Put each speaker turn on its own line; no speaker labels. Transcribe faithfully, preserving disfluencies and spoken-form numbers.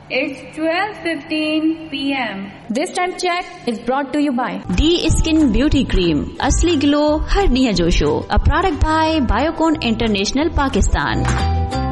It's twelve fifteen p m
This time check is brought to you by
D Skin Beauty Cream. असली glow हर निया जोशो. A product by Biocon International Pakistan.